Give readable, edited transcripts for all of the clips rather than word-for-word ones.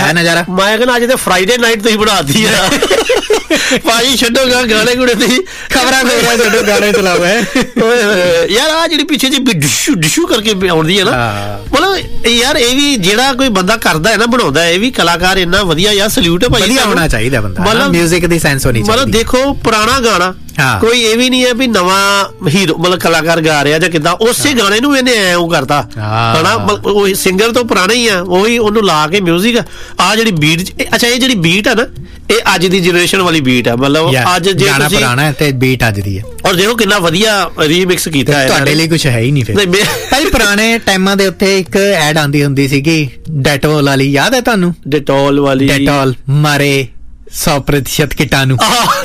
ਆਇਆ ਨਜ਼ਾਰਾ। ਮੈਂ ਕਹਿੰਦਾ ਅੱਜ ਤੇ ਫਰਾਈਡੇ ਨਾਈਟ ਤੁਸੀਂ ਬਣਾਤੀ ਆ ਭਾਜੀ, ਛੱਡੋ ਗਾਣੇ ਗੁਣੇ ਤੁਸੀਂ, ਖਬਰਾਂ ਛੱਡੋ, ਗਾਣੇ ਚਲਾਓ। ਯਾਰ ਆ ਜਿਹੜੀ ਪਿੱਛੇ ਜੀ ਡਿਸ਼ੂ ਡਿਸ਼ੂ ਕਰਕੇ ਆਉਂਦੀ ਹੈ ਨਾ, ਮਤਲਬ ਯਾਰ ਇਹ ਵੀ ਜਿਹੜਾ ਕੋਈ ਬੰਦਾ ਕਰਦਾ ਹੈ ਨਾ, ਬਣਾਉਂਦਾ, ਇਹ ਵੀ ਕਲਾਕਾਰ ਇੰਨਾ ਵਧੀਆ ਯਾਰ, ਸਲੂਟ ਹੈ ਭਾਈ। ਵਧੀਆ ਹੋਣਾ ਚਾਹੀਦਾ ਬੰਦਾ, ਮਤਲਬ ਮਿਊਜ਼ਿਕ ਦੀ ਸੈਂਸ ਹੋਣੀ ਚਾਹੀਦੀ। ਮਤਲਬ ਦੇਖੋ ਪੁਰਾਣਾ ਗਾਣਾ ਕੋਈ ਇਹ ਵੀ ਨਹੀਂ ਹੈ ਵੀ ਨਵਾਂ ਹੀਰੋ ਮਤਲਬ ਕਲਾਕਾਰ ਗਾ ਰਿਹਾ ਜਾਂ ਕਿੱਦਾਂ, ਉਸੇ ਗਾਣੇ ਨੂੰ ਇਹਨੇ ਐ ਉਹ ਕਰਤਾ ਹਨਾ, ਉਹ ਸਿੰਗਰ ਤੋਂ ਪੁਰਾਣਾ ਹੀ ਆ, ਉਹੀ ਉਹਨੂੰ ਲਾ ਕੇ ਮਿਊਜ਼ਿਕ ਆ ਜਿਹੜੀ ਬੀਟ। ਅੱਛਾ ਇਹ ਜਿਹੜੀ ਬੀਟ ਆ ਨਾ, ਇਹ ਅੱਜ ਦੀ ਜਨਰੇਸ਼ਨ ਵਾਲੀ ਬੀਟ ਆ, ਮਤਲਬ ਅੱਜ ਜੇ ਗਾਣਾ ਪੁਰਾਣਾ ਹੈ ਤੇ ਬੀਟ ਅੱਜ ਦੀ ਹੈ। ਔਰ ਦੇਖੋ ਕਿੰਨਾ ਵਧੀਆ ਰੀਮਿਕਸ ਕੀਤਾ ਹੈ। ਤੁਹਾਡੇ ਲਈ ਕੁਝ ਹੈ ਹੀ ਨਹੀਂ ਫਿਰ ਭਾਈ। ਪੁਰਾਣੇ ਟਾਈਮਾਂ ਦੇ ਉੱਤੇ ਇੱਕ ਐਡ ਆਉਂਦੀ ਹੁੰਦੀ ਸੀਗੀ ਡੈਟੋਲ ਵਾਲੀ, ਯਾਦ ਹੈ ਤੁਹਾਨੂੰ? ਡੈਟੋਲ ਵਾਲੀ, ਡੈਟੋਲ ਮਾਰੇ 100% कीटाणु।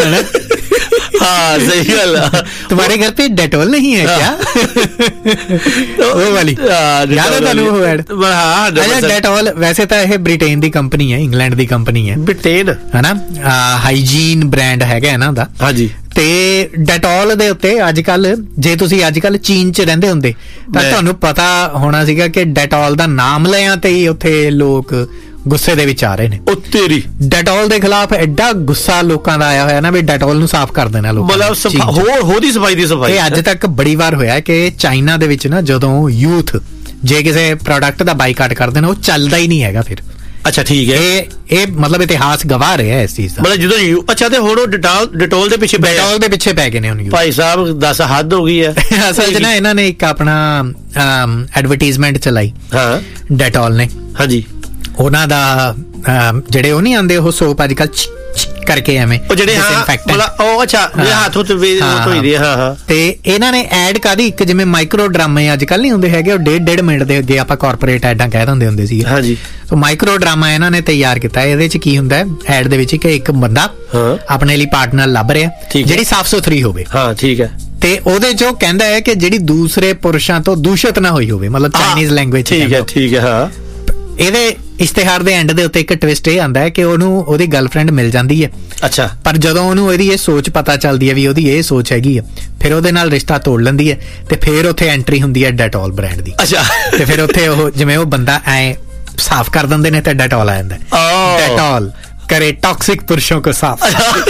हाँ सही गल। तुम्हारे घर पे डेटोल नहीं है क्या? वो वाली याद है तुहानू वो ऐड? हाँ डेटोल वैसे तो यह ब्रिटेन दी कंपनी है, इंग्लैंड दी कंपनी है, ब्रिटेन है ना, हाइजीन ब्रांड हैगा इन्हां दा। हाँ जी। ਤੇ ਡੈਟੋਲ ਦੇ ਉੱਤੇ ਅੱਜ ਕੱਲ, ਜੇ ਤੁਸੀਂ ਅੱਜ ਕੱਲ ਚੀਨ ਚ ਰਹਿੰਦੇ ਹੁੰਦੇ ਤਾਂ ਤੁਹਾਨੂੰ ਪਤਾ ਹੋਣਾ ਸੀਗਾ ਕਿ ਡੈਟੋਲ ਦਾ ਨਾਮ ਲਿਆਂ ਤੇ ਹੀ ਉੱਥੇ ਲੋਕ ਗੁੱਸੇ ਦੇ ਵਿੱਚ ਆ ਰਹੇ ਨੇ। ਉਹ ਤੇਰੀ ਡੈਟੋਲ ਦੇ ਖਿਲਾਫ ਐਡਾ ਗੁੱਸਾ ਲੋਕਾਂ ਦਾ ਆਇਆ ਹੋਇਆ ਨਾ ਵੀ ਡੈਟੋਲ ਨੂੰ ਸਾਫ਼ ਕਰ ਦੇਣਾ ਲੋਕਾਂ ਨੇ, ਮਤਲਬ ਹੋਰ ਦੀ ਸਫਾਈ ਦੀ ਸਫਾਈ। ਇਹ ਅੱਜ ਤੱਕ ਬੜੀ ਵਾਰ ਹੋਇਆ ਕਿ ਚਾਈਨਾ ਦੇ ਵਿੱਚ ਨਾ ਜਦੋਂ ਯੂਥ ਜੇ ਕਿਸੇ ਪ੍ਰੋਡਕਟ ਦਾ ਬਾਈਕਾਟ ਕਰਦੇ ਨੇ, ਉਹ ਚੱਲਦਾ ਹੀ ਨਹੀਂ ਹੈਗਾ ਫਿਰ। ਅੱਛਾ ਠੀਕ ਹੈ, ਇਹ ਮਤਲਬ ਇਤਿਹਾਸ ਗਵਾਹ ਰਿਹਾ ਇਸ ਚੀਜ਼ ਦਾ। ਮਤਲਬ ਜਦੋਂ ਅੱਛਾ ਤੇ ਹੁਣ ਉਹ ਡੈਟੋਲ ਦੇ ਪਿੱਛੇ ਪੈ ਗਏ ਨੇ ਹੁਣ ਭਾਈ ਸਾਹਿਬ, 10 ਹੱਦ ਹੋ ਗਈ ਹੈ। ਅਸਲ 'ਚ ਨਾ ਇਹਨਾਂ ਨੇ ਇੱਕ ਆਪਣਾ ਐਡਵਰਟਾਈਜ਼ਮੈਂਟ ਚਲਾਈ ਡੈਟੋਲ ਨੇ। ਹਾਂਜੀ। ਉਹਨਾਂ ਦਾ ਜਿਹੜੇ ਉਹ ਨਹੀਂ ਆਉਂਦੇ ਉਹ ਸੋਪ ਅੱਜ ਕੱਲ ਕਰਕੇ ਐਵੇਂ ਉਹ ਜਿਹੜੇ ਉਹ ਅੱਛਾ ਹੱਥ ਹੁੱਥ ਧੋਈਦੇ। ਹਾਂ ਹਾਂ। ਤੇ ਇਹਨਾਂ ਨੇ ਐਡ ਕਾਦੀ, ਇੱਕ ਜਿਵੇਂ ਮਾਈਕਰੋ ਡਰਾਮੇ ਅੱਜ ਕੱਲ ਨਹੀਂ ਹੁੰਦੇ ਹੈਗੇ, ਉਹ 1.5 ਮਿੰਟ ਦੇ ਅੱਗੇ ਆਪਾਂ ਕਾਰਪੋਰੇਟ ਐਡਾਂ ਕਹਿ ਦਿੰਦੇ ਹੁੰਦੇ ਸੀ। ਹਾਂਜੀ। ਸੋ ਮਾਈਕਰੋ ਡਰਾਮਾ ਇਹਨਾਂ ਨੇ ਤਿਆਰ ਕੀਤਾ। ਇਹਦੇ ਚ ਕੀ ਹੁੰਦਾ ਐਡ ਦੇ ਵਿੱਚ ਕਿ ਇੱਕ ਬੰਦਾ ਆਪਣੇ ਲਈ ਪਾਰਟਨਰ ਲੱਭ ਰਿਹਾ ਜਿਹੜੀ ਸਾਫ਼ ਸੁਥਰੀ ਹੋਵੇ। ਹਾਂ ਠੀਕ ਹੈ। ਤੇ ਉਹਦੇ ਚ ਉਹ ਕਹਿੰਦਾ ਹੈ ਕਿ ਜਿਹੜੀ ਦੂਸਰੇ ਪੁਰਸ਼ਾਂ ਤੋਂ ਦੂਸ਼ਿਤ ਨਾ ਹੋਈ ਹੋਵੇ, ਮਤਲਬ ਚਾਈਨੀਜ਼ ਲੈਂਗੁਏਜ। ਠੀਕ ਹੈ ਠੀਕ ਹੈ। ਹਾਂ। ਇਹਦੇ ਇਸ਼ਤਿਹਾਰ ਦੇ ਐਂਡ ਦੇ ਉੱਤੇ ਇੱਕ ਟਵਿਸਟ ਇਹ ਆਂਦਾ ਹੈ ਕਿ ਉਹਨੂੰ ਉਹਦੀ ਗਰਲਫ੍ਰੈਂਡ ਮਿਲ ਜਾਂਦੀ ਹੈ। ਅੱਛਾ। ਪਰ ਜਦੋਂ ਉਹਨੂੰ ਇਹਦੀ ਇਹ ਸੋਚ ਪਤਾ ਚੱਲਦੀ ਹੈ ਵੀ ਉਹਦੀ ਇਹ ਸੋਚ ਹੈਗੀ ਆ, ਫਿਰ ਉਹਦੇ ਨਾਲ ਰਿਸ਼ਤਾ ਤੋੜ ਲੈਂਦੀ ਹੈ ਤੇ ਫਿਰ ਉੱਥੇ ਐਂਟਰੀ ਹੁੰਦੀ ਹੈ ਡੈਟੋਲ ਬ੍ਰਾਂਡ ਦੀ। ਅੱਛਾ। ਤੇ ਫਿਰ ਉੱਥੇ ਉਹ ਜਿਵੇਂ ਉਹ ਬੰਦਾ ਐ ਸਾਫ਼ ਕਰ ਦਿੰਦੇ ਨੇ ਤੇ ਡੈਟੋਲ ਆ ਜਾਂਦਾ। ਡੈਟੋਲ ਕਰੇ ਟੌਕਸਿਕ ਪੁਰਸ਼ੋਂ ਕੋ ਸਾਫ਼।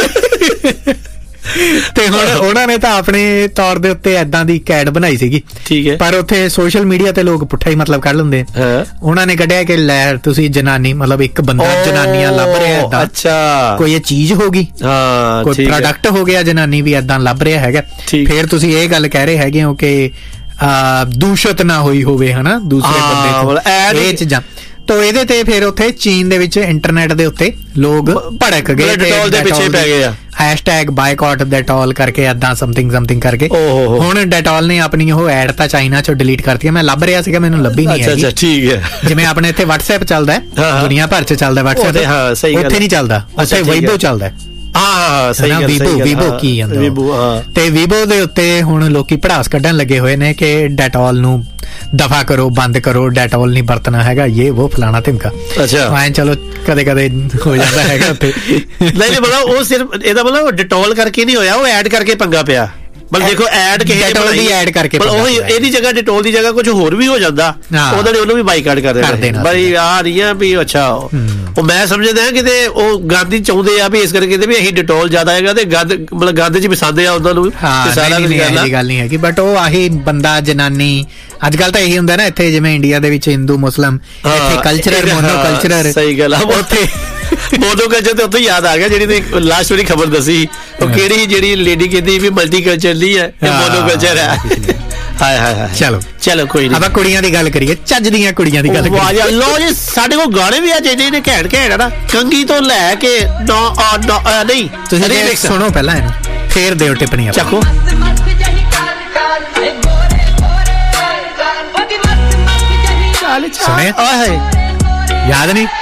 ਤੇ ਹੁਣ ਉਹਨਾਂ ਨੇ ਤਾਂ ਆਪਣੇ ਤੌਰ ਦੇ ਉੱਤੇ ਏਦਾਂ ਦੀ ਇੱਕ ਐਡ ਬਣਾਈ ਸੀਗੀ। ਠੀਕ ਹੈ। ਪਰ ਉੱਥੇ ਸੋਸ਼ਲ ਮੀਡੀਆ ਤੇ ਲੋਕ ਪੁੱਠਾ ਹੀ ਮਤਲਬ ਕੱਢ ਲੈਂਦੇ। ਉਹਨਾਂ ਨੇ ਕੱਢਿਆ ਕਿ ਲੈ ਤੁਸੀਂ ਜਨਾਨੀ, ਮਤਲਬ ਇੱਕ ਬੰਦਾ ਜਨਾਨੀਆਂ ਲੱਭ ਰਿਹਾ ਏਦਾਂ। ਅੱਛਾ। ਕੋਈ ਇਹ ਚੀਜ਼ ਹੋ ਗਈ, ਕੋਈ ਪ੍ਰੋਡਕਟ ਹੋ ਗਿਆ, ਜਨਾਨੀ ਵੀ ਏਦਾਂ ਲੱਭ ਰਿਹਾ ਹੈਗਾ। ਫਿਰ ਤੁਸੀਂ ਇਹ ਗੱਲ ਕਹਿ ਰਹੇ ਹੈਗੇ ਹੋ ਕਿ ਦੂਸ਼ਿਤ ਨਾ ਹੋਈ ਹੋਵੇ ਹਨਾ ਦੂਸਰੇ ਬੰਦੇ ਤੋਂ, ਇਹ ਚੀਜ਼ਾਂ। ਤੋ ਇਹਦੇ ਤੇ ਫਿਰ ਉੱਥੇ ਚੀਨ ਦੇ ਵਿੱਚ ਇੰਟਰਨੈਟ ਦੇ ਉੱਤੇ ਲੋਕ ਭੜਕ ਗਏ, ਡੈਟੋਲ ਦੇ ਪਿੱਛੇ ਪੈ ਗਏ ਆ, #ਬਾਈਕਾਟ ਡੈਟੋਲ ਕਰਕੇ ਏਦਾਂ ਸਮਥਿੰਗ ਕਰਕੇ। ਹੁਣ ਡੈਟੋਲ ਨੇ ਆਪਣੀ ਉਹ ਐਡ ਤਾਂ ਚਾਈਨਾ ਚੋਂ ਡਿਲੀਟ ਕਰਤੀ। ਮੈਂ ਲੱਭ ਰਿਹਾ ਸੀਗਾ, ਮੈਨੂੰ ਲੱਭੀ ਨਹੀਂ ਹੈਗੀ। ਠੀਕ ਹੈ। ਜਿਵੇਂ ਆਪਣੇ ਇੱਥੇ WhatsApp ਚੱਲਦਾ ਹੈ, ਦੁਨੀਆ ਭਰ ਚ ਚੱਲਦਾ WhatsApp, ਉੱਥੇ ਨਹੀਂ ਚੱਲਦਾ, ਉੱਥੇ weibo ਚੱਲਦਾ। ਹਾਂ ਸਹੀ ਗੱਲ। ਵੀਬੋ ਕੀ ਜਾਂਦਾ ਤੇ ਵੀਬੋ ਦੇ ਉੱਤੇ ਹੁਣ ਲੋਕੀ ਭੜਾਸ ਕੱਢਣ ਲੱਗੇ ਹੋਏ ਨੇ ਕਿ ਡੈਟੋਲ ਨੂੰ ਦਫਾ ਕਰੋ, ਬੰਦ ਕਰੋ, ਡੈਟੋਲ ਨਹੀਂ ਵਰਤਣਾ ਹੈਗਾ, ਇਹ ਉਹ ਫਲਾਣਾ ਧਿਮਕਾ। ਅੱਛਾ। ਮੈਂ ਚਲੋ ਕਦੇ ਕਦੇ ਹੋ ਜਾਂਦਾ ਹੈਗਾ ਉੱਥੇ। ਨਹੀਂ ਮਤਲਬ ਉਹ ਸਿਰਫ ਇਹਦਾ ਮਤਲਬ ਡੈਟੋਲ ਕਰਕੇ ਨਹੀਂ ਹੋਇਆ, ਉਹ ਐਡ ਕਰਕੇ ਪੰਗਾ ਪਿਆ। ਮਤਲਬ ਦੇਖੋ ਐਡ ਡੈਟੋਲ ਦੀ ਐਡ ਕਰਕੇ ਇਹਦੀ ਜਗ੍ਹਾ ਡੈਟੋਲ ਦੀ ਜਗ੍ਹਾ ਕੁਝ ਹੋਰ ਵੀ ਹੋ ਜਾਂਦਾ, ਉਹਨਾਂ ਨੇ ਉਹਨੂੰ ਵੀ ਬਾਈਕਾਟ ਕਰ ਦੇਣਾ ਬਈ ਆ ਰਹੀ ਆ ਵੀ। ਅੱਛਾ। ਉਹ ਮੈਂ ਸਮਝਦਾ ਕਿਤੇ ਉਹ ਗੰਦ ਹੀ ਚਾਹੁੰਦੇ ਆ ਵੀ ਇਸ ਕਰਕੇ ਵੀ ਅਸੀਂ ਡੈਟੋਲ ਜ਼ਿਆਦਾ ਹੈਗਾ ਤੇ ਗੰਦ ਮਤਲਬ ਗੰਦ ਚ ਪਸੰਦ ਆ ਉਹਨਾਂ ਨੂੰ। ਸਾਰਾ ਗੱਲ ਨਹੀਂ ਹੈਗੀ, ਬਟ ਉਹ ਆਹੀ ਬੰਦਾ ਜਨਾਨੀ ਅੱਜ ਕੱਲ ਤਾਂ ਇਹੀ ਹੁੰਦਾ ਨਾ ਇੱਥੇ, ਜਿਵੇਂ ਇੰਡੀਆ ਦੇ ਵਿੱਚ ਹਿੰਦੂ ਮੁਸਲਿਮ, ਇੱਥੇ ਕਲਚਰਲ ਮੋਨੋ ਕਲਚਰਲ। ਸਹੀ ਗੱਲ ਆ। ਉੱਥੇ ਮੋਨੋ ਕਲਚਰ ਤੇ ਉੱਥੇ ਯਾਦ ਆ ਗਿਆ ਜਿਹੜੀ ਤੂੰ ਲਾਸਟ ਵਾਰੀ ਖਬਰ ਦੱਸੀ, ਉਹ ਕਿਹੜੀ ਜਿਹੜੀ ਲੇਡੀ ਕਹਿੰਦੀ ਵੀ ਮਲਟੀ ਕਲਚਰ ਨਹੀਂ ਹੈ, ਇਹ ਮੋਨੋ ਕਲਚਰ ਹੈ। ਹਾਏ ਹਾਏ ਹਾਏ। ਚਲੋ ਚਲੋ ਕੋਈ ਨਹੀਂ, ਆਪਾਂ ਕੁੜੀਆਂ ਦੀ ਗੱਲ ਕਰੀਏ, ਚੱਜ ਦੀਆਂ ਕੁੜੀਆਂ ਦੀ ਗੱਲ ਕਰੀਏ। ਲੋ ਜੀ ਸਾਡੇ ਕੋਲ ਗਾਣੇ ਵੀ ਆ ਜਿਹੜੇ ਨੇ ਘੈਂਟ ਘੈਂਟ ਨਾ, ਕੰਗੀ ਤੋਂ ਲੈ ਕੇ ਨਹੀਂ ਤੁਸੀਂ ਸੁਣੋ ਪਹਿਲਾਂ ਇਹਨੂੰ, ਫੇਰ ਦਿਓ ਟਿੱਪਣੀਆਂ। ਚੱਕੋ ਸੁਣਿਆ? ਯਾਦ ਨਹੀਂ?